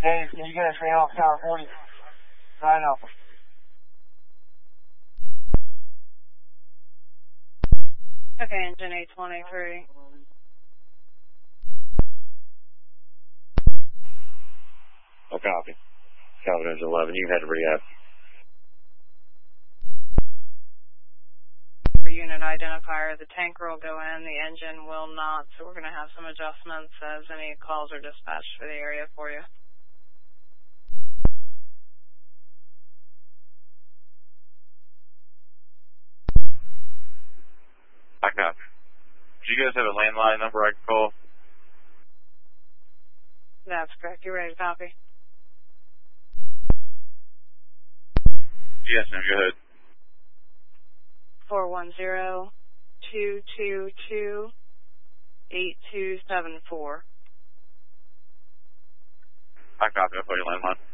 Dave, can you get us Rail Tower 40? I know. Okay, engine 823. No copy. Calvin engine 11, you can head to rehab. Unit identifier, the tanker will go in, the engine will not, so we're going to have some adjustments as any calls are dispatched for the area for you. I copy. Do you guys have a landline number I can call? That's correct. You ready to copy? Yes, ma'am. Go ahead. 410-222-8274. I copy. I'll call your landline.